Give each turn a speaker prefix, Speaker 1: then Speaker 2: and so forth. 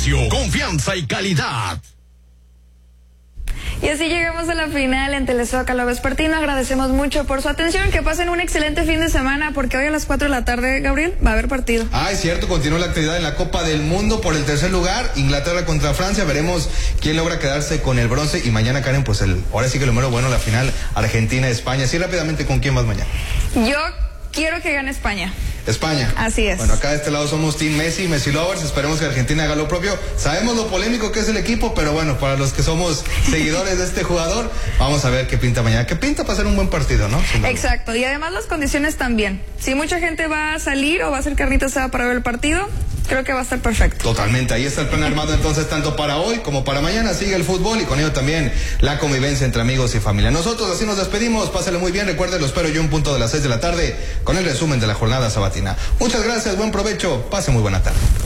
Speaker 1: precio, confianza y calidad.
Speaker 2: Y así llegamos a la final en Telezócalo Vespertino. Agradecemos mucho por su atención. Que pasen un excelente fin de semana, porque hoy a las 4 de la tarde, Gabriel, va a haber partido.
Speaker 3: Es cierto, continúa la actividad en la Copa del Mundo por el tercer lugar. Inglaterra contra Francia. Veremos quién logra quedarse con el bronce. Y mañana, Karen, pues ahora sí que lo mero bueno, la final Argentina-España. Así rápidamente, ¿con quién vas mañana?
Speaker 2: Yo quiero que gane España.
Speaker 3: España.
Speaker 2: Así es.
Speaker 3: Bueno, acá de este lado somos Team Messi, Messi Lovers. Esperemos que Argentina haga lo propio. Sabemos lo polémico que es el equipo, pero bueno, para los que somos seguidores de este jugador, vamos a ver qué pinta mañana. ¿Qué pinta para ser un buen partido, no?
Speaker 2: Exacto. Y además las condiciones también. Si mucha gente va a salir o va a hacer carnita asada para ver el partido, creo que va a estar perfecto.
Speaker 3: Totalmente. Ahí está el plan armado entonces, tanto para hoy como para mañana. Sigue el fútbol y con ello también la convivencia entre amigos y familia. Nosotros así nos despedimos. Pásale muy bien. Recuerde, lo espero yo en punto de las 6 de la tarde con el resumen de la jornada sabatina. Muchas gracias. Buen provecho. Pase muy buena tarde.